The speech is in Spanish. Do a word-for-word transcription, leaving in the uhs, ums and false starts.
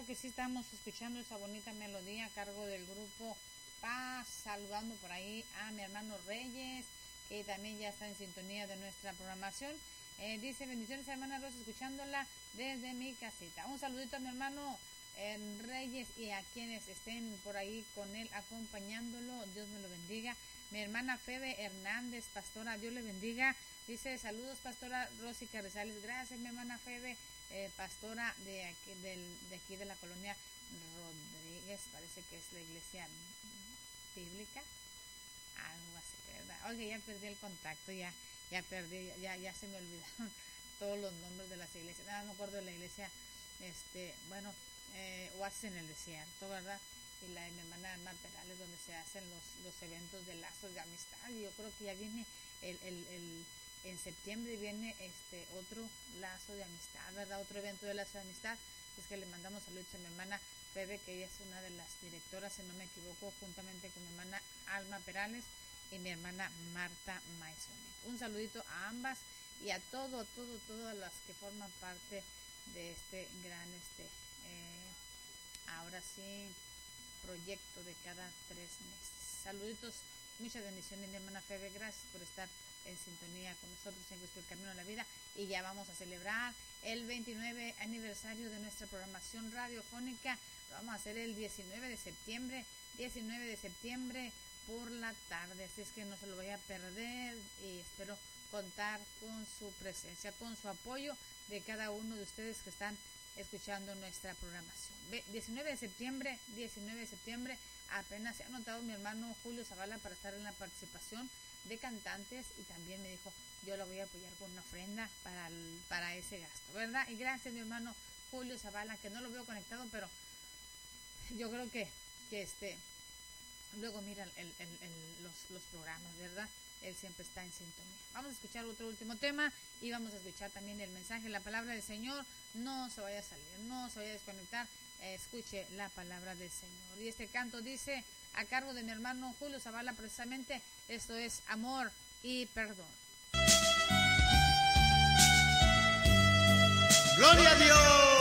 claro que sí, estamos escuchando esa bonita melodía a cargo del grupo Paz, saludando por ahí a mi hermano Reyes, que también ya está en sintonía de nuestra programación. Eh, dice, bendiciones hermana Rosa, escuchándola desde mi casita. Un saludito a mi hermano eh, Reyes y a quienes estén por ahí con él acompañándolo, Dios me lo bendiga. Mi hermana Febe Hernández, pastora, Dios le bendiga. Dice, saludos pastora Rosy Carrizales, gracias mi hermana Febe, eh, pastora de aquí, del, de aquí de la colonia Rodríguez, parece que es la iglesia bíblica, algo así, ¿verdad? Oye, ya perdí el contacto, ya, ya perdí, ya, ya se me olvidaron todos los nombres de las iglesias, nada, no me acuerdo de la iglesia, este, bueno, eh, Oasis en el Desierto, ¿verdad? Y la de mi hermana Alma Perales, donde se hacen los, los eventos de lazos de amistad, y yo creo que ya viene el, el, el en septiembre viene este otro lazo de amistad, ¿verdad? Otro evento de lazo de amistad. Es que le mandamos saludos a mi hermana Febe, que ella es una de las directoras, si no me equivoco, juntamente con mi hermana Alma Perales y mi hermana Marta Maizone. Un saludito a ambas y a todo, todo, todas las que forman parte de este gran, este, eh, ahora sí, proyecto de cada tres meses. Saluditos, muchas bendiciones, mi hermana Febe, gracias por estar en sintonía con nosotros en Cristo el Camino de la Vida, y ya vamos a celebrar el veintinueve aniversario de nuestra programación radiofónica. Lo vamos a hacer el diecinueve de septiembre, diecinueve de septiembre por la tarde, así es que no se lo vaya a perder y espero contar con su presencia, con su apoyo de cada uno de ustedes que están escuchando nuestra programación. diecinueve de septiembre, diecinueve de septiembre, apenas se ha anotado mi hermano Julio Zavala para estar en la participación de cantantes y también me dijo, yo la voy a apoyar con una ofrenda para, el, para ese gasto, ¿verdad? Y gracias mi hermano Julio Zavala, que no lo veo conectado, pero yo creo que, que este, luego mira el, el, el, los, los programas, ¿verdad? Él siempre está en sintonía. Vamos a escuchar otro último tema y vamos a escuchar también el mensaje, la palabra del Señor. No se vaya a salir, no se vaya a desconectar, eh, escuche la palabra del Señor. Y este canto dice, a cargo de mi hermano Julio Zavala, precisamente, esto es Amor y Perdón. ¡Gloria a Dios!